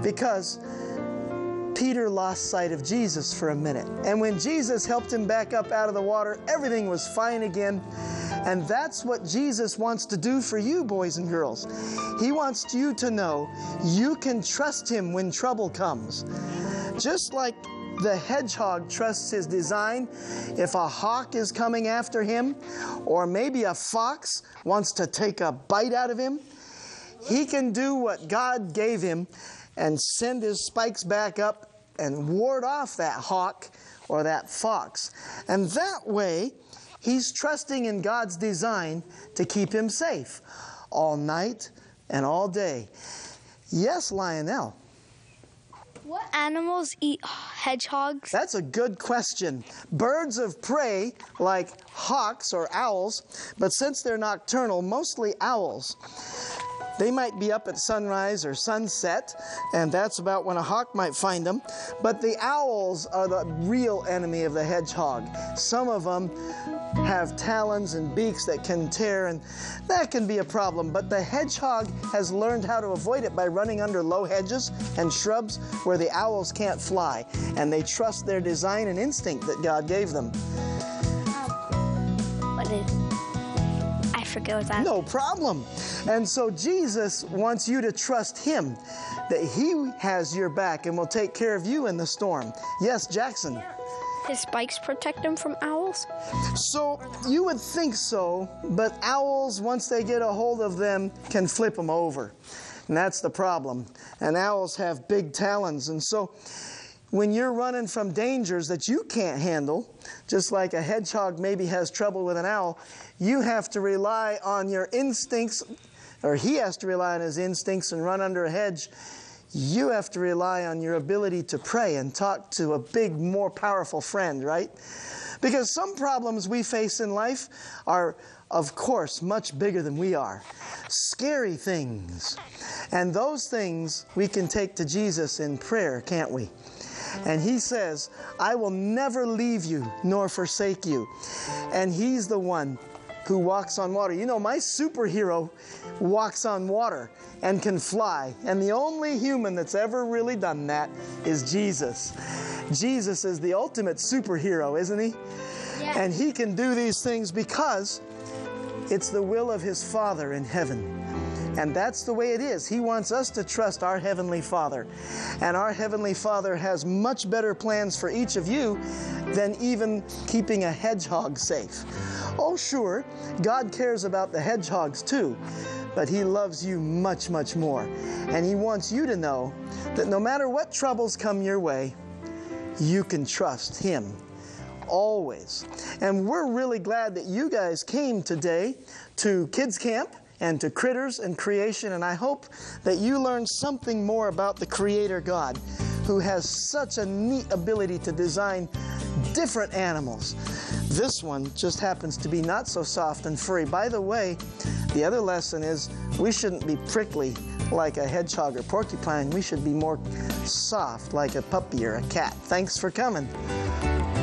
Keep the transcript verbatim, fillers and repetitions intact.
because Peter lost sight of Jesus for a minute. And when Jesus helped him back up out of the water, everything was fine again. And that's what Jesus wants to do for you, boys and girls. He wants you to know you can trust Him when trouble comes. Just like the hedgehog trusts his design, if a hawk is coming after him, or maybe a fox wants to take a bite out of him, he can do what God gave him and send his spikes back up and ward off that hawk or that fox. And that way, he's trusting in God's design to keep him safe all night and all day. Yes, Lionel. What animals eat hedgehogs? That's a good question. Birds of prey, like hawks or owls, but since they're nocturnal, mostly owls. They might be up at sunrise or sunset, and that's about when a hawk might find them. But the owls are the real enemy of the hedgehog. Some of them have talons and beaks that can tear, and that can be a problem. But the hedgehog has learned how to avoid it by running under low hedges and shrubs where the owls can't fly. And they trust their design and instinct that God gave them. What is... I forget what that is. No problem. And so Jesus wants you to trust Him, that He has your back and will take care of you in the storm. Yes, Jackson? His spikes protect him from owls? So you would think so, but owls, once they get a hold of them, can flip them over. And that's the problem. And owls have big talons. And so when you're running from dangers that you can't handle, just like a hedgehog maybe has trouble with an owl, you have to rely on your instincts, or he has to rely on his instincts and run under a hedge. You have to rely on your ability to pray and talk to a big, more powerful friend, right? Because some problems we face in life are, of course, much bigger than we are. Scary things. And those things we can take to Jesus in prayer, can't we? And He says, I will never leave you nor forsake you. And He's the one who walks on water. You know, my superhero walks on water and can fly. And the only human that's ever really done that is Jesus. Jesus is the ultimate superhero, isn't He? Yes. And He can do these things because it's the will of His Father in heaven. And that's the way it is. He wants us to trust our Heavenly Father. And our Heavenly Father has much better plans for each of you than even keeping a hedgehog safe. Oh, sure, God cares about the hedgehogs too, but He loves you much, much more. And He wants you to know that no matter what troubles come your way, you can trust Him always. And we're really glad that you guys came today to Kids Camp and to Critters and Creation, and I hope that you learned something more about the Creator God, who has such a neat ability to design different animals. This one just happens to be not so soft and furry. By the way, the other lesson is we shouldn't be prickly like a hedgehog or porcupine. We should be more soft like a puppy or a cat. Thanks for coming.